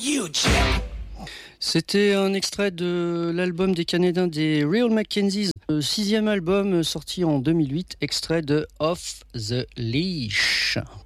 C'était un extrait de l'album des Canadiens des Real Mackenzies, le 6e album sorti en 2008, extrait de Off the Leash.